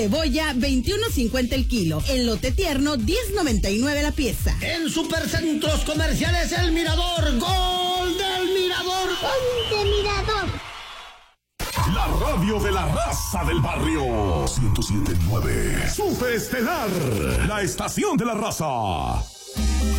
Cebolla, 21.50 el kilo. Elote tierno, 10.99 la pieza. En Supercentros Comerciales El Mirador. ¡Gol del Mirador! ¡Gol del Mirador! La radio de la raza del barrio. 107.9. Superestelar. La estación de la raza.